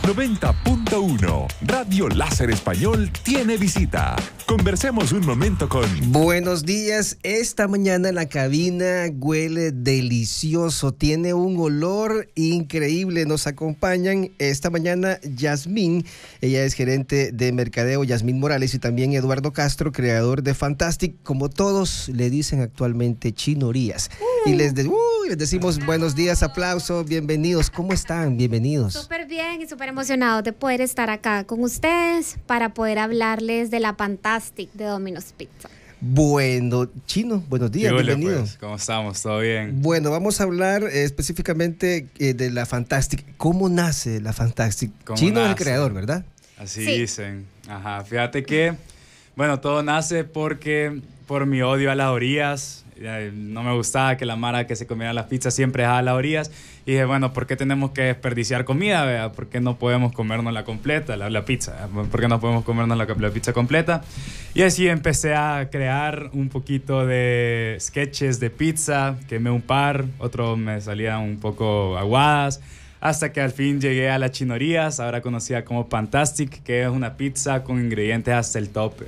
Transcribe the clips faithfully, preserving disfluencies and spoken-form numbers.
noventa punto uno. Radio Láser Español tiene visita. Conversemos un momento con... Buenos días. Esta mañana la cabina huele delicioso. Tiene un olor increíble. Nos acompañan esta mañana Yasmín. Ella es gerente de mercadeo, Yasmín Morales, y también Eduardo Castro, creador de Fantastic, como todos le dicen actualmente, Chinorías. Uh. Y les, de, uh, les decimos buenos días, aplausos, bienvenidos. ¿Cómo están? Bienvenidos. Súper bien y súper emocionados de poder estar acá con ustedes para poder hablarles de la Fantastic de Domino's Pizza. Bueno, Chino, buenos días, Hola, bienvenido. Pues, ¿cómo estamos? ¿Todo bien? Bueno, vamos a hablar eh, específicamente eh, de la Fantastic. ¿Cómo nace la Fantastic? Chino es el creador, ¿verdad? Así sí. dicen. Ajá, fíjate que, bueno, todo nace porque por mi odio a las orillas. No me gustaba que la mara que se comiera las pizzas siempre dejaba las orillas. Y dije, bueno, ¿por qué tenemos que desperdiciar comida? ¿Vea? ¿Por qué no podemos comernos la completa, la, la pizza? ¿Por qué no podemos comernos la, la pizza completa? Y así empecé a crear un poquito de sketches de pizza. Quemé un par, otros me salían un poco aguadas. Hasta que al fin llegué a las Chinorías, ahora conocida como Fantastic, que es una pizza con ingredientes hasta el tope.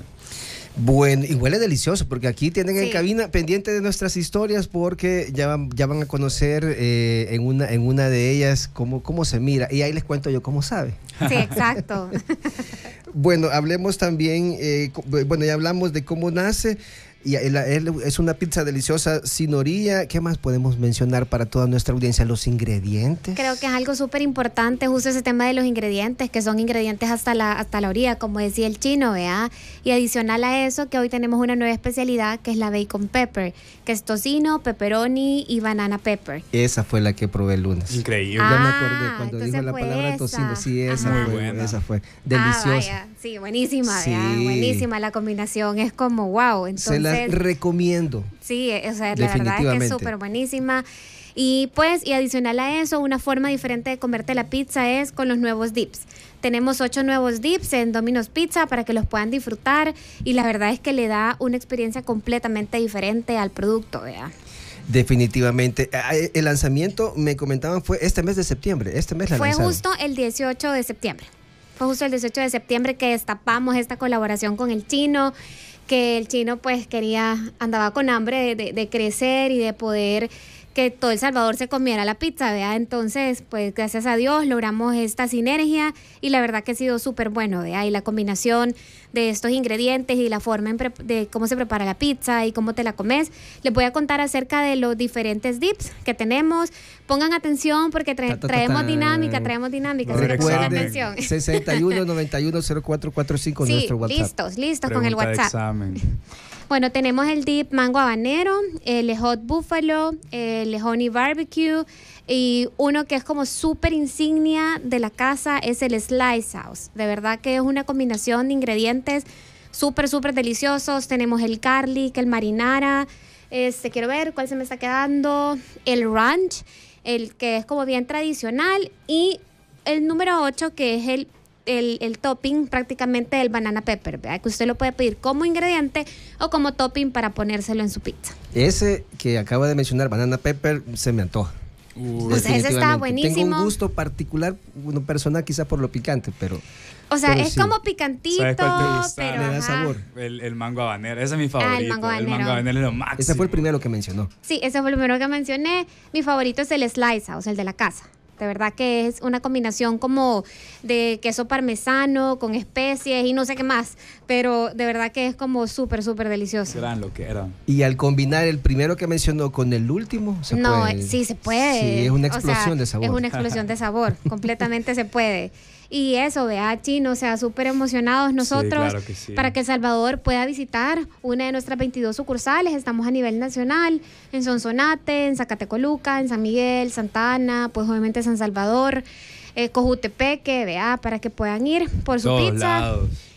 Bueno, y huele delicioso, porque aquí tienen sí. en cabina pendiente de nuestras historias, porque ya van, ya van a conocer eh, en, una, en una de ellas cómo, cómo se mira. Y ahí les cuento yo cómo sabe. Sí, exacto. Bueno, hablemos también, eh, bueno, ya hablamos de cómo nace. Y es una pizza deliciosa sin orilla. ¿Qué más podemos mencionar para toda nuestra audiencia? Los ingredientes. Creo que es algo súper importante justo ese tema de los ingredientes, que son ingredientes hasta la, hasta la orilla, como decía el Chino, ¿vea? Y adicional a eso, que hoy tenemos una nueva especialidad, que es la bacon pepper, que es tocino, pepperoni y banana pepper. Esa fue la que probé el lunes. Increíble. Ya me Ah, acordé cuando dijo la palabra esa. tocino. Sí, esa Ajá. fue, buena. esa fue deliciosa. Ah, vaya. Sí, buenísima, Sí. ¿vea? Buenísima. La combinación es como wow. Entonces, se la recomiendo. Sí, o sea, la verdad es que es súper buenísima. Y pues, y adicional a eso, una forma diferente de comerte la pizza es con los nuevos dips. Tenemos ocho nuevos dips en Domino's Pizza para que los puedan disfrutar, y la verdad es que le da una experiencia completamente diferente al producto, ¿vea? Definitivamente. El lanzamiento, me comentaban, fue este mes de septiembre. Este mes la Fue lanzaron. justo el dieciocho de septiembre. Fue justo el dieciocho de septiembre que destapamos esta colaboración con el Chino, que el Chino pues quería, andaba con hambre de, de, de crecer y de poder que todo El Salvador se comiera la pizza, ¿vea? Entonces, pues gracias a Dios logramos esta sinergia y la verdad que ha sido súper bueno, ¿vea? Y la combinación de estos ingredientes y la forma en pre- de cómo se prepara la pizza y cómo te la comes. Les voy a contar acerca de los diferentes dips que tenemos. Pongan atención porque tra- traemos dinámica, traemos dinámica. Si le ponen atención. sesenta y uno noventa y uno cero cuatro cuarenta y cinco Sí, nuestro WhatsApp. listos, listos Pregunta con el de WhatsApp. examen. Bueno, tenemos el dip mango habanero, el hot buffalo, el honey barbecue y uno que es como súper insignia de la casa es el slice house. De verdad que es una combinación de ingredientes súper, súper deliciosos. Tenemos el garlic, el marinara, este, quiero ver cuál se me está quedando, el ranch, el que es como bien tradicional, y el número ocho que es el El, el topping prácticamente del banana pepper, ¿verdad? Que usted lo puede pedir como ingrediente o como topping para ponérselo en su pizza. Ese que acaba de mencionar, banana pepper, se me antoja. Uh, Pues ese está buenísimo. Tengo un gusto particular, bueno, personal quizá por lo picante, pero... O sea, pero es sí. como picantito, ¿Sabes cuál te gusta? pero Le da ajá. sabor. El, el mango habanero, ese es mi favorito. Ah, el mango habanero. El mango habanero es lo máximo. Ese fue el primero que mencionó. Sí, ese fue el primero que mencioné. Mi favorito es el slice house, el de la casa. De verdad que es una combinación como de queso parmesano con especies y no sé qué más, pero de verdad que es como súper, súper delicioso. Gran lo que era. Y al combinar el primero que mencionó con el último, se no, puede. eh, sí se puede. Sí, es una O sea, explosión de sabor. Es una explosión de sabor, completamente se puede. Y eso, vea, Chino, o sea, súper emocionados nosotros Sí, claro que sí. para que El Salvador pueda visitar una de nuestras veintidós sucursales. Estamos a nivel nacional, en Sonsonate, en Zacatecoluca, en San Miguel, Santa Ana, pues obviamente San Salvador, eh, Cojutepeque, vea, para que puedan ir por su Todos pizza. lados.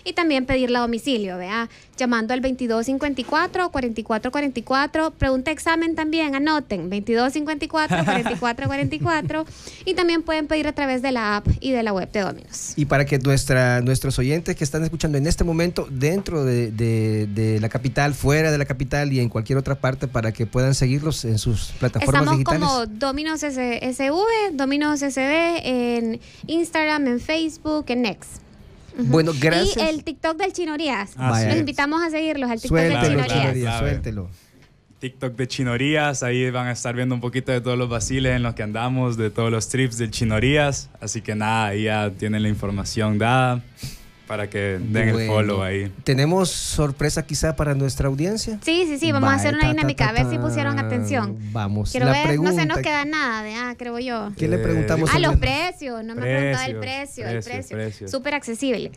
y también pedirla a domicilio, ¿vea? Llamando al veintidós cincuenta y cuatro, cuarenta y cuatro cuarenta y cuatro, pregunta examen también, anoten, veintidós cincuenta y cuatro, cuarenta y cuatro cuarenta y cuatro, y también pueden pedir a través de la app y de la web de Domino's. Y para que nuestra, nuestros oyentes que están escuchando en este momento dentro de, de, de la capital, fuera de la capital y en cualquier otra parte, para que puedan seguirlos en sus plataformas Estamos digitales. como Domino's S V, Domino's S V en Instagram, en Facebook, en X. Uh-huh. Bueno, gracias. Y el TikTok del Chinorías. Ah, Los sí. invitamos a seguirlos al TikTok Suéltelo, del Claro, Chinorías. Chinorías, claro. suéltelo. TikTok de Chinorías, ahí van a estar viendo un poquito de todos los vaciles en los que andamos, de todos los trips del Chinorías. Así que nada, ahí ya tienen la información dada para que den Bueno, el follow ahí. ¿Tenemos sorpresa quizá para nuestra audiencia? Sí, sí, sí, vamos Vaya, a hacer una ta, ta, dinámica, ta, a ver si ta. pusieron atención. Vamos, Quiero la ver, pregunta. no se nos queda nada de, ah, creo yo. ¿Qué le Eh, preguntamos? Ah, a los Leonor? precios, no me ha preguntado el Precios, precio, el precios, precio. precios. Súper accesible.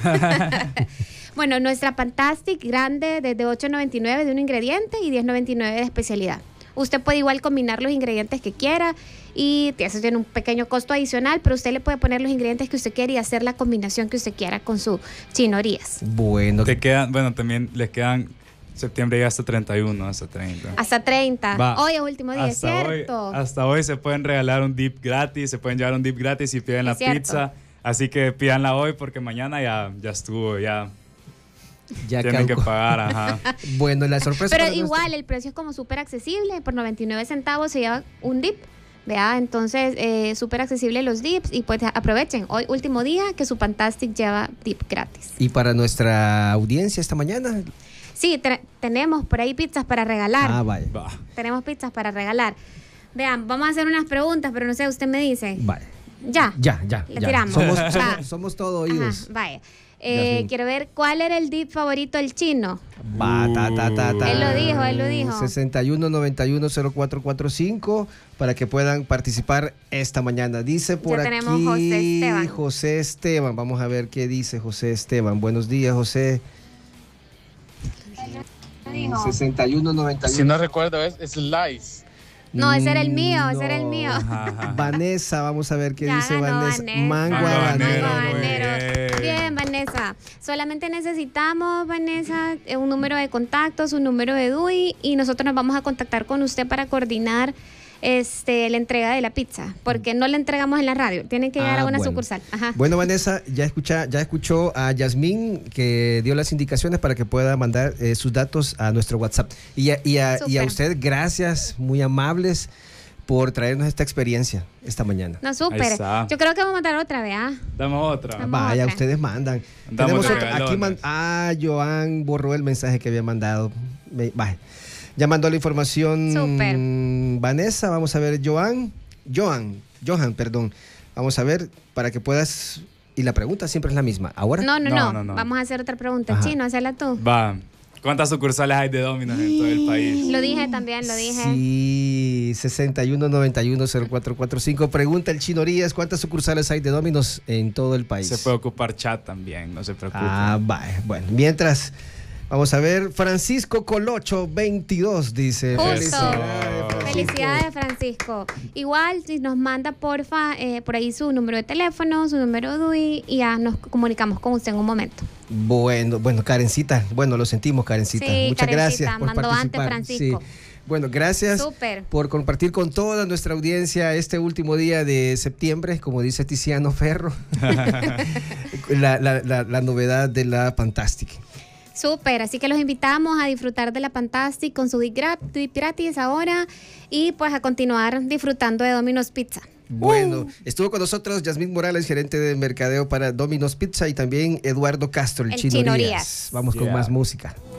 Bueno, nuestra Fantastic grande desde ocho noventa y nueve de un ingrediente y diez noventa y nueve de especialidad. Usted puede igual combinar los ingredientes que quiera y eso tiene un pequeño costo adicional, pero usted le puede poner los ingredientes que usted quiera y hacer la combinación que usted quiera con su Chinorías. Bueno, Te quedan, bueno, también les quedan septiembre ya hasta treinta y uno, hasta treinta. Hasta treinta. Va. Hoy es último día, es Hasta hoy, cierto. hasta hoy se pueden regalar un dip gratis, se pueden llevar un dip gratis si piden la Es cierto. pizza. Así que pídanla hoy porque mañana ya, ya estuvo, ya, ya tienen que caducó. pagar, ajá. Bueno, la sorpresa. Pero para igual nuestra- el precio es como súper accesible, por noventa y nueve centavos se lleva un dip, vea, entonces eh, súper accesible los dips y pues aprovechen, hoy último día que su Fantastic lleva dip gratis. Y para nuestra audiencia esta mañana. Sí, tre- tenemos por ahí pizzas para regalar, Ah, vaya. Va. tenemos pizzas para regalar. Vean, vamos a hacer unas preguntas, pero no sé, usted me dice. Vaya. Ya. Ya, ya. Le ya. tiramos. Somos, Va. somos, somos todo oídos. Ajá, vaya. Eh, Yasmín. quiero ver cuál era el dip favorito del chino. Va, ta, ta, ta, ta. Él lo dijo, él lo dijo. sesenta y uno noventa y uno cero cuatro cuatro cinco para que puedan participar esta mañana. Dice por Ya aquí tenemos José Esteban. José Esteban. Vamos a ver qué dice José Esteban. Buenos días, José. sesenta y uno noventa y uno. Si no recuerdo, es Slice. No, ese era el mío, Mm, ese era el no. mío. Ajá, ajá. Vanessa, vamos a ver qué Ya dice ganó Vanessa. Vanessa. Mango Mango habanero. habanero, Mango muy habanero. bien. Bien, Vanessa. Solamente necesitamos, Vanessa, eh, un número de contactos, un número de D U I y nosotros nos vamos a contactar con usted para coordinar este la entrega de la pizza, porque no la entregamos en la radio, tienen que llegar Ah, a una bueno. sucursal. Ajá. Bueno, Vanessa, ya escucha, ya escuchó a Yasmín que dio las indicaciones para que pueda mandar eh, sus datos a nuestro WhatsApp. Y a, y, a, y a Súper. usted, gracias, muy amables por traernos esta experiencia esta mañana. No, Ahí súper. está. Yo creo que vamos a mandar otra, ¿vea? Damos otra. Vamos. Vaya, otra. ustedes mandan. Andamos Tenemos de otro- aquí regalones. man- ah, Joan borró el mensaje que había mandado. Me- vaya. Ya mandó la información Súper. Vanessa. Vamos a ver, Joan. Joan, Johan, perdón. Vamos a ver para que puedas. Y la pregunta siempre es la misma. Ahora. No, no, No, no, no, no. Vamos a hacer otra pregunta. Ajá. Chino, hazla tú. Va. ¿Cuántas sucursales hay de Domino's en todo el país? Lo dije también, lo dije. Sí, sesenta y uno noventa y uno cero cuatro cuatro cinco. Pregunta el Chino Rías, ¿cuántas sucursales hay de Domino's en todo el país? Se puede ocupar chat también, no se preocupe. Ah, vaya. Bueno, mientras, vamos a ver, Francisco Colocho veintidós dice. Justo. Felicidades, Francisco. Felicidades, Francisco. Igual, si nos manda, porfa, eh, por ahí su número de teléfono, su número de D U I y ya nos comunicamos con usted en un momento. Bueno, bueno, Karencita, bueno, lo sentimos, Karencita. Sí, Muchas Karencita, gracias por mandó antes, participar. Francisco. Sí. Bueno, gracias Súper. por compartir con toda nuestra audiencia este último día de septiembre, como dice Tiziano Ferro, la, la, la, la novedad de la Fantastic. Súper, así que los invitamos a disfrutar de la Fantastic con su dip grat- dip gratis ahora y pues a continuar disfrutando de Domino's Pizza. Bueno, estuvo con nosotros Yasmín Morales, gerente de mercadeo para Domino's Pizza, y también Eduardo Castro, el, El Chino Chino Rías. Rías. Vamos con Yeah. más música.